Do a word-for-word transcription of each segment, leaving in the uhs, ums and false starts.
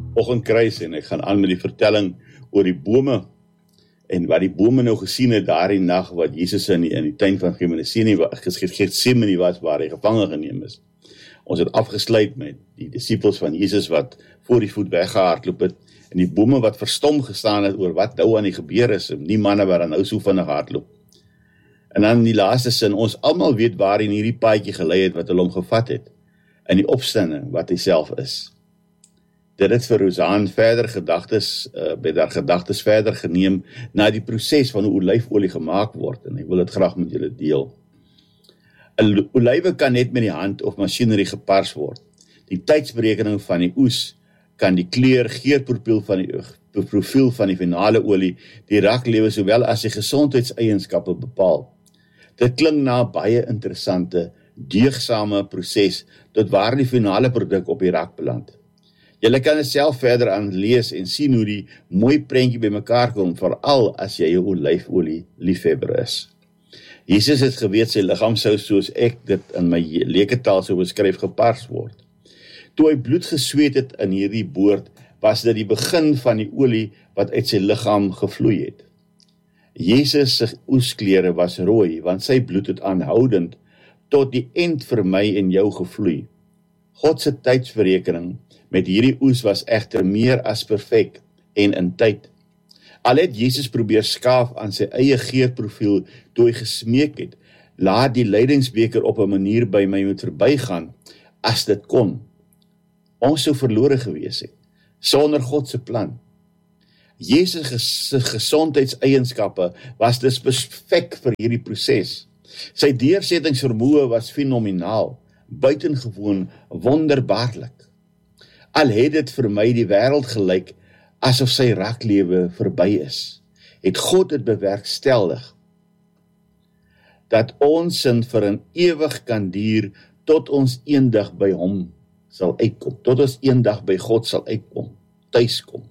oggendkruis en ek gaan aan met die vertelling oor die bome en wat die bome nou gesien het daar die nag wat Jesus in die, in die tuin van Getsemane was waar hy gevangen geneem is. Ons het afgesluit met die disippels van Jesus wat voor die voet weggehardloop het en die bome wat verstom gestaan het oor wat nou aan die gebeur is en die manne wat dan nou so vinnig hardloop. En dan die laaste sin, ons almal weet waarin hierdie paadjie gelei het wat hulle hom gevat het in die opstanding wat hy self is. Dit het vir Rosanne verder gedagtes, uh, by daar gedagtes verder geneem na die proses van hoe olyfolie gemaak word en ek wil dit graag met julle deel. 'n Olywe kan net met die hand of masjinerie gepars word. Die tydsberekening van die oes kan die kleur, geurprofiel van die profiel van die finale olie, die raklewe sowel as die gesondheidseienskappe bepaal. Dit klink na 'n baie interessante, deegsame proses tot waar die finale produk op die rak beland. Julle kan dit self verder aan lees en sien hoe die mooi prentjie by mekaar kom, veral as jy 'n olyfolie liefhebber is. Jesus het geweet sy liggaam sou soos ek dit in my leketaal sou beskryf gepars word. Toe hy bloed gesweet het in hierdie boord, was dit die begin van die olie wat uit sy liggaam gevloei het. Jesus se oesklere was rooi, want sy bloed het aanhoudend tot die end vir my en jou gevloei. God se tydsberekening met hierdie oes was egter meer as perfek en in tyd. Al het Jesus probeer skaaf aan sy eie geurprofiel toe hy gesmeek het, laat die lydingsbeker op 'n manier by my moet verbygaan, as dit kon. Ons sou verlore gewees het, sonder God se plan. Jesus se gesondheidseienskappe was dus perfek vir hierdie proses. Sy deursettingsvermoë was fenomenaal, buitengewoon wonderbaarlik. Al het dit vir my die wêreld gelyk, asof sy raklewe verby is, het God dit bewerkstellig, dat ons sin vir 'n ewig kan duur, tot ons eendag by hom sal uitkom, tot ons eendag by God sal uitkom, tuiskom.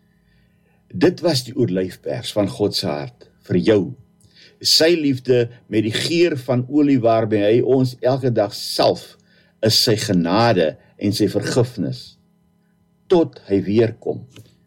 Dit was die olyfpers van God se hart, vir jou, sy liefde met die geur van olie waarby hy ons elke dag salf, is sy genade en sy vergifnis, tot hy weer kom.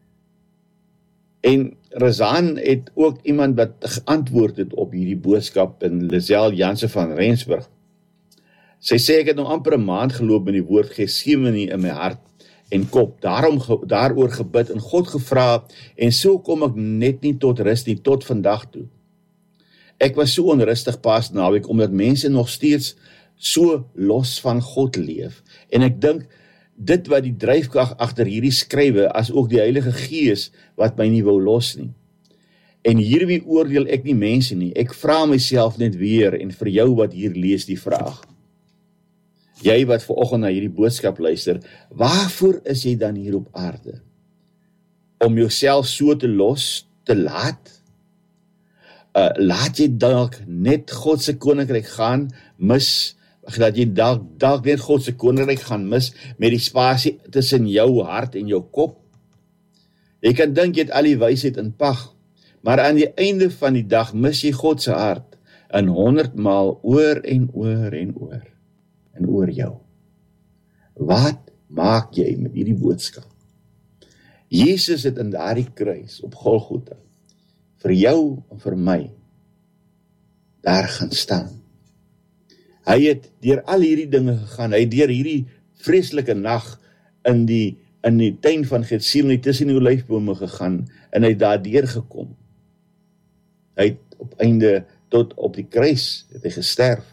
En Rosanne het ook iemand wat geantwoord het op hierdie boodskap in Lisel Jansen van Rensburg. Sy sê ek het nou amper 'n maand geloop met die woord Getsemane in my hart en kop, daarom daaroor gebid en God gevra en so kom ek net nie tot rus nie tot vandag toe. Ek was so onrustig pas naweek omdat mense nog steeds so los van God leef en ek dink dit wat die dryfkrag agter hierdie skrywe, as ook die Heilige Gees, wat my nie wou los nie. En hierby oordeel ek nie mense nie, ek vra myself net weer, en vir jou wat hier lees die vraag. Jy wat vanoggend na hierdie boodskap luister, waarvoor is jy dan hier op aarde? Om jouself so te los, te laat? Uh, laat jy dalk net God se koninkryk gaan, mis, dat jy dalk, dalk net God se koninkryk gaan mis, met die spasie tussen jou hart en jou kop. Jy kan dink jy het al die wysheid in pag, maar aan die einde van die dag mis jy God se hart, in honderdmaal oor en oor en oor, en oor jou. Wat maak jy met hierdie boodskap? Jesus het in daardie kruis, op Golgotha, vir jou en vir my, daar gaan staan. Hy het deur al hierdie dinge gegaan, hy het deur hierdie vreeslike nag in die, in die tuin van Getsemane tussen die olyfbome gegaan, en hy het daar deurgekom. Hy het op einde, tot op die kruis, het hy gesterf.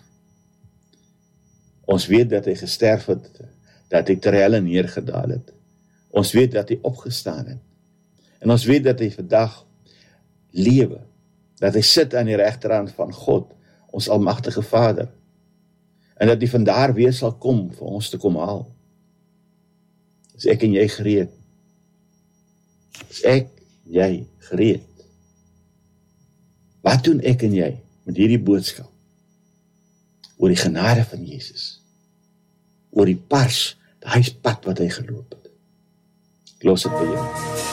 Ons weet dat hy gesterf het, dat hy ter helle neergedaal het. Ons weet dat hy opgestaan het. En ons weet dat hy vandag lewe, dat hy sit aan die regterhand van God, ons almagtige Vader, en dat hy vandaar weer sal kom, vir ons te kom haal. Is ek en jy gereed? Is ek, jy gereed? Wat doen ek en jy met hierdie boodskap? Oor die genade van Jesus, oor die pars, die pad wat hy geloop het. Ek los het by jou.